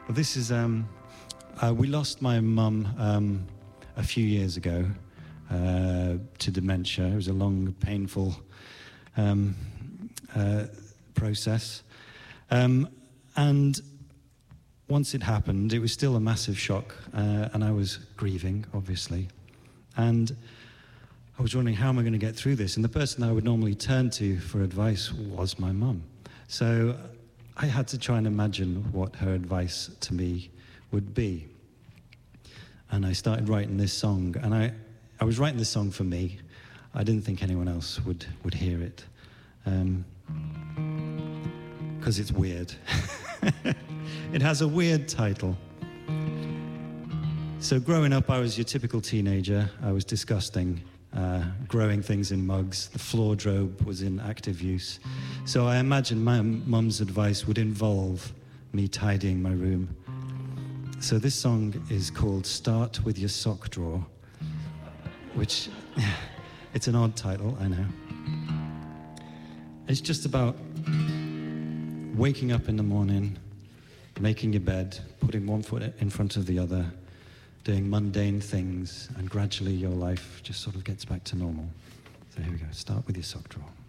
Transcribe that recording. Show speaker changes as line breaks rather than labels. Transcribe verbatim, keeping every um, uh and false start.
Well, this is, um, uh, we lost my mum um, a few years ago uh, to dementia. It was a long, painful um, uh, process. Um, and once it happened, it was still a massive shock, uh, and I was grieving, obviously. And I was wondering, how am I going to get through this? And the person I would normally turn to for advice was my mum. So I had to try and imagine what her advice to me would be. And I started writing this song, and I, I was writing this song for me. I didn't think anyone else would, would hear it, um, because it's weird. It has a weird title. So growing up, I was your typical teenager. I was disgusting, uh, growing things in mugs. The floor drobe was in active use. So I imagined my mum's advice would involve me tidying my room. So this song is called Start With Your Sock Drawer, which, it's an odd title, I know. It's just about waking up in the morning, making your bed, putting one foot in front of the other, doing mundane things, and gradually your life just sort of gets back to normal. So here we go, start with your sock drawer.